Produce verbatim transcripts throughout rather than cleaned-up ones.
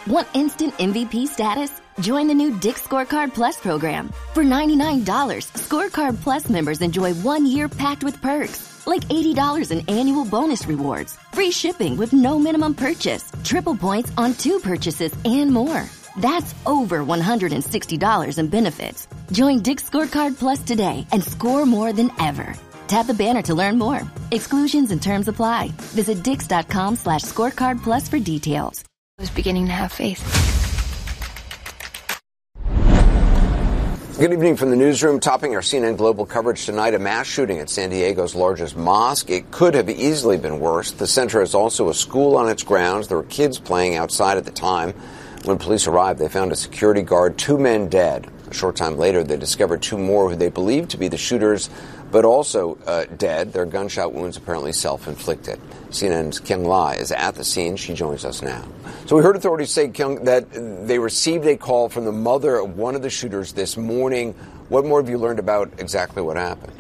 Want instant M V P status? Join the new Dick's Scorecard Plus program. For ninety-nine dollars, Scorecard Plus members enjoy one year packed with perks, like eighty dollars in annual bonus rewards, free shipping with no minimum purchase, triple points on two purchases, and more. That's over one hundred sixty dollars in benefits. Join Dick's Scorecard Plus today and score more than ever. Tap the banner to learn more. Exclusions and terms apply. Visit dix.com slash scorecard plus for details. I was beginning to have faith. Good evening from the newsroom. Topping our C N N Global coverage tonight, a mass shooting at San Diego's largest mosque. It could have easily been worse. The center is also a school on its grounds. There were kids playing outside at the time. When police arrived, they found a security guard, two men dead. A short time later, they discovered two more who they believed to be the shooters, but also uh, dead. Their gunshot wounds apparently self-inflicted. C N N's Kyung Lai is at the scene. She joins us now. So we heard authorities say, Kyung, that they received a call from the mother of one of the shooters this morning. What more have you learned about exactly what happened?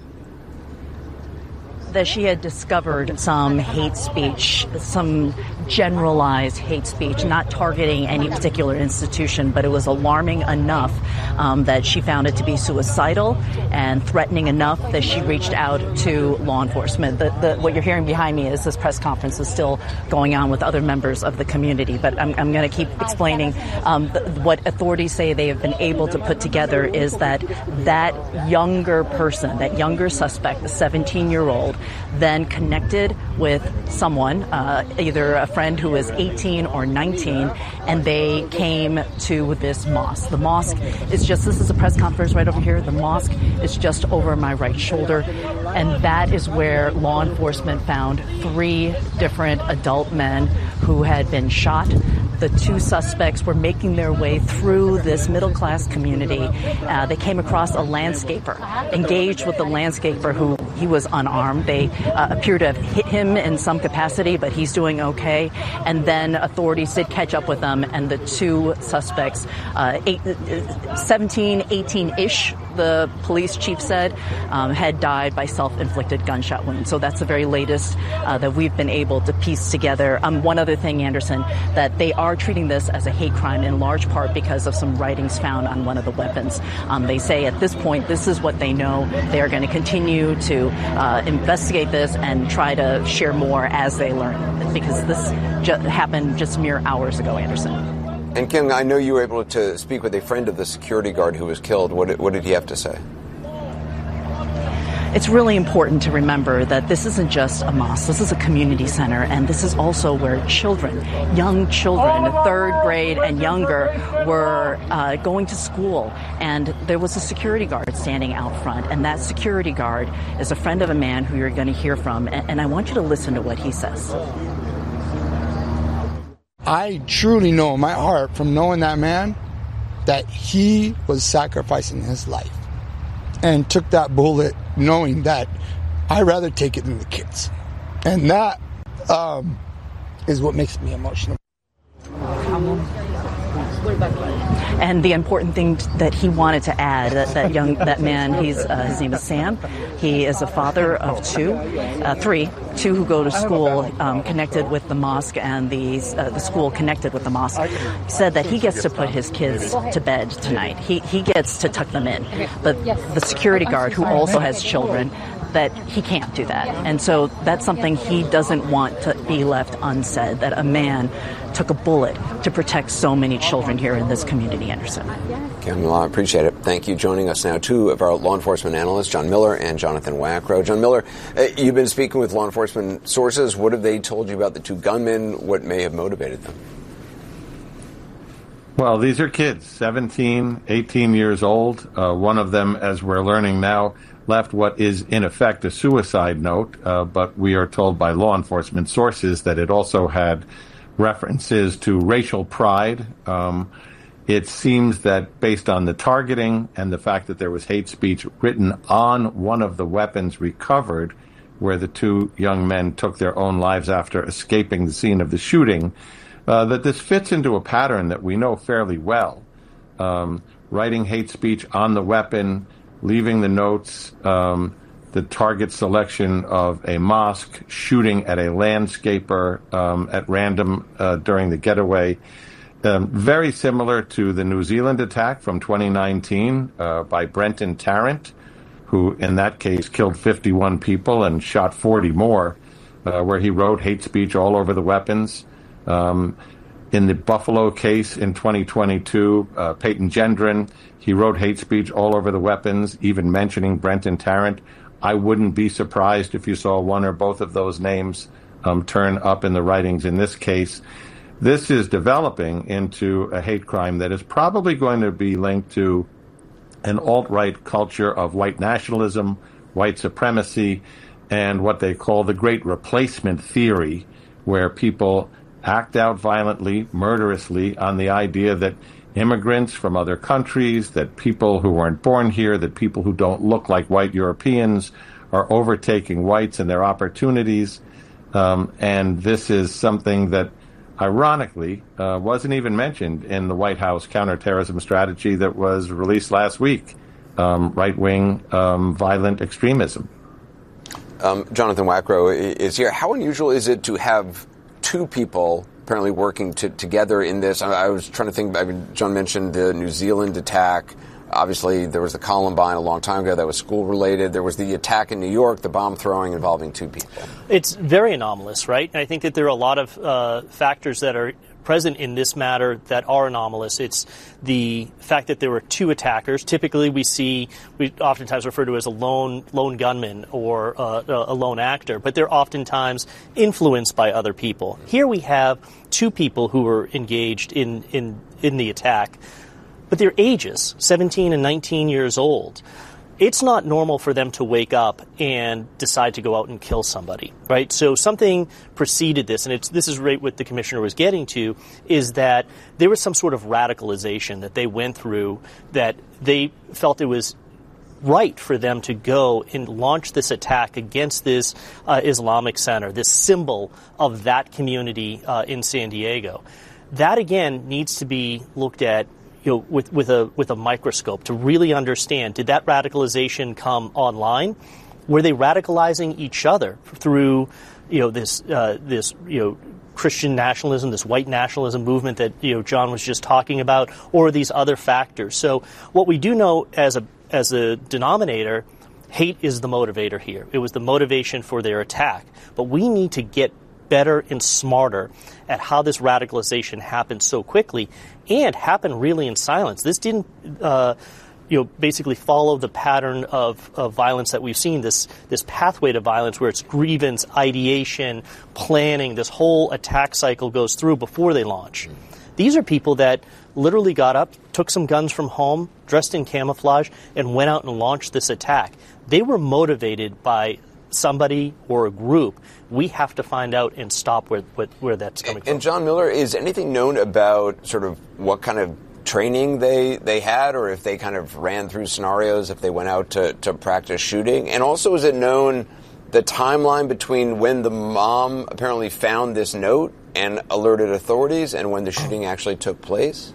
That she had discovered some hate speech, some generalized hate speech, not targeting any particular institution, but it was alarming enough um, that she found it to be suicidal and threatening enough that she reached out to law enforcement. The, the, what you're hearing behind me is this press conference is still going on with other members of the community, but I'm, I'm going to keep explaining. Um, the, what authorities say they have been able to put together is that that younger person, that younger suspect, the seventeen-year-old, then connected with someone, uh, either a friend who was eighteen or nineteen, and they came to this mosque. The mosque is just, this is a press conference right over here. The mosque is just over my right shoulder, and that is where law enforcement found three different adult men who had been shot. The two suspects were making their way through this middle-class community. Uh, they came across a landscaper, engaged with the landscaper who he was unarmed. They uh, appear to have hit him in some capacity, but he's doing okay. And then authorities did catch up with them, and the two suspects, uh, eight, seventeen, eighteen-ish, the police chief said, um, had died by self-inflicted gunshot wounds. So that's the very latest uh, that we've been able to piece together. Um, one other thing, Anderson, that they are treating this as a hate crime in large part because of some writings found on one of the weapons. Um, they say at this point, this is what they know. They are going to continue to uh, investigate this and try to share more as they learn, because this ju- happened just mere hours ago, Anderson. And Kim, I know you were able to speak with a friend of the security guard who was killed. What did, what did he have to say? It's really important to remember that this isn't just a mosque. This is a community center, and this is also where children, young children, third grade and younger, were uh, going to school. And there was a security guard standing out front, and that security guard is a friend of a man who you're going to hear from. And, and I want you to listen to what he says. I truly know in my heart, from knowing that man, that he was sacrificing his life and took that bullet knowing that I'd rather take it than the kids. And that um, is what makes me emotional. And the important thing that he wanted to add, that, that young, that man, he's uh, his name is Sam. He is a father of two, uh, three, two who go to school um, connected with the mosque, and the uh, the school connected with the mosque. He said that he gets to put his kids to bed tonight. He he gets to tuck them in, but the security guard, who also has children, that he can't do that. And so that's something he doesn't want to be left unsaid, that a man took a bullet to protect so many children here in this community, Anderson. Kim, I appreciate it. Thank you. Joining us now, two of our law enforcement analysts, John Miller and Jonathan Wackrow. John Miller, uh, you've been speaking with law enforcement sources. What have they told you about the two gunmen? What may have motivated them? Well, these are kids, seventeen, eighteen years old. Uh, one of them, as we're learning now, left what is in effect a suicide note, uh, but we are told by law enforcement sources that it also had references to racial pride. Um, it seems that based on the targeting and the fact that there was hate speech written on one of the weapons recovered, where the two young men took their own lives after escaping the scene of the shooting, uh, that this fits into a pattern that we know fairly well. Um, writing hate speech on the weapon, leaving the notes, um, the target selection of a mosque, shooting at a landscaper um, at random uh, during the getaway. Um, very similar to the New Zealand attack from twenty nineteen uh, by Brenton Tarrant, who in that case killed fifty-one people and shot forty more, uh, where he wrote hate speech all over the weapons. Um, in the Buffalo case in twenty twenty-two, uh, Peyton Gendron, he wrote hate speech all over the weapons, even mentioning Brenton Tarrant. I wouldn't be surprised if you saw one or both of those names um, turn up in the writings in this case. This is developing into a hate crime that is probably going to be linked to an alt-right culture of white nationalism, white supremacy, and what they call the Great Replacement theory, where people act out violently, murderously, on the idea that immigrants from other countries, that people who weren't born here, that people who don't look like white Europeans are overtaking whites and their opportunities. Um, and this is something that ironically, uh, wasn't even mentioned in the White House counterterrorism strategy that was released last week, um, right-wing um, violent extremism. Um, Jonathan Wackrow is here. How unusual is it to have two people apparently working to, together in this? I, I was trying to think, I mean, John mentioned the New Zealand attack. Obviously, there was the Columbine a long time ago that was school-related. There was the attack in New York, the bomb throwing involving two people. It's very anomalous, right? And I think that there are a lot of uh, factors that are present in this matter that are anomalous. It's the fact that there were two attackers. Typically, we see, we oftentimes refer to as a lone lone gunman or uh, a lone actor, but they're oftentimes influenced by other people. Here we have two people who were engaged in, in, in the attack, but their ages, seventeen and nineteen years old. It's not normal for them to wake up and decide to go out and kill somebody, right? So something preceded this, and it's, this is right what the commissioner was getting to, is that there was some sort of radicalization that they went through, that they felt it was right for them to go and launch this attack against this uh, Islamic center, this symbol of that community uh, in San Diego. That, again, needs to be looked at, you know, with, with a with a microscope to really understand, did that radicalization come online? Were they radicalizing each other through, you know, this uh, this you know Christian nationalism, this white nationalism movement that, you know, John was just talking about, or these other factors? So what we do know as a as a denominator, hate is the motivator here. It was the motivation for their attack. But we need to get better and smarter at how this radicalization happened so quickly and happened really in silence. This didn't, uh, you know, basically follow the pattern of, of violence that we've seen, this this pathway to violence where it's grievance, ideation, planning, this whole attack cycle goes through before they launch. These are people that literally got up, took some guns from home, dressed in camouflage, and went out and launched this attack. They were motivated by somebody or a group. We have to find out and stop where where, where that's coming and, from. And John Miller, is anything known about sort of what kind of training they, they had, or if they kind of ran through scenarios if they went out to, to practice shooting? And also, is it known the timeline between when the mom apparently found this note and alerted authorities and when the shooting actually took place?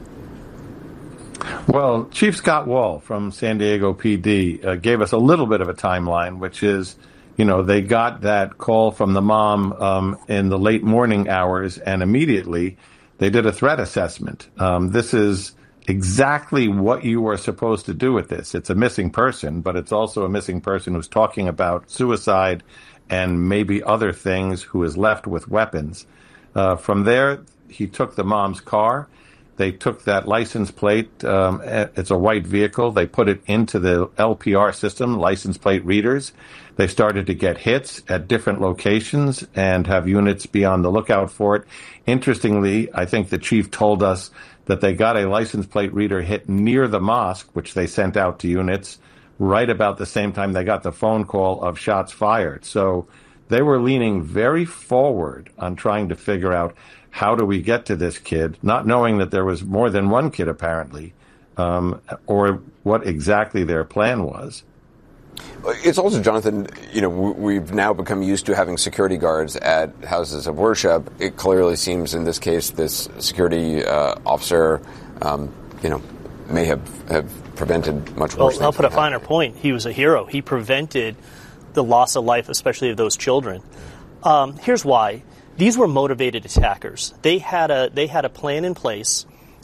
Well, Chief Scott Wall from San Diego P D uh, gave us a little bit of a timeline, which is, you know, they got that call from the mom um, in the late morning hours, and immediately they did a threat assessment. Um, this is exactly what you were supposed to do with this. It's a missing person, but it's also a missing person who's talking about suicide and maybe other things, who is left with weapons. Uh, from there, he took the mom's car. They took that license plate. Um, it's a white vehicle. They put it into the L P R system, license plate readers. They started to get hits at different locations and have units be on the lookout for it. Interestingly, I think the chief told us that they got a license plate reader hit near the mosque, which they sent out to units, right about the same time they got the phone call of shots fired. So they were leaning very forward on trying to figure out, how do we get to this kid, not knowing that there was more than one kid apparently, um, or what exactly their plan was. It's also, Jonathan, you know, we've now become used to having security guards at houses of worship. It clearly seems in this case this security uh, officer, um, you know, may have, have prevented much worse. Well, I'll put a finer point. He was a hero. He prevented the loss of life, especially of those children. Um, here's why. These were motivated attackers. They had a they had a plan in place.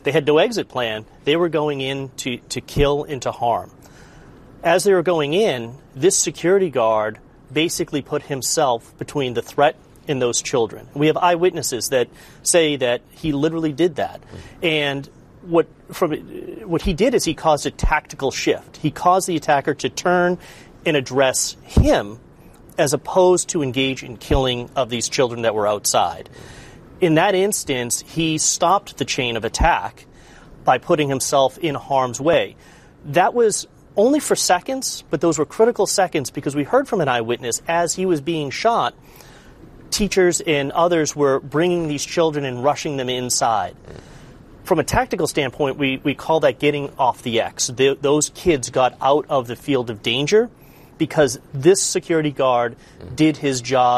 They had no exit plan. They were going in to, to kill and to harm. As they were going in, this security guard basically put himself between the threat and those children. We have eyewitnesses that say that he literally did that. And what from what he did is he caused a tactical shift. He caused the attacker to turn and address him as opposed to engage in killing of these children that were outside. In that instance, he stopped the chain of attack by putting himself in harm's way. That was only for seconds, but those were critical seconds because we heard from an eyewitness as he was being shot, teachers and others were bringing these children and rushing them inside. From a tactical standpoint, we, we call that getting off the X. The, those kids got out of the field of danger because this security guard did his job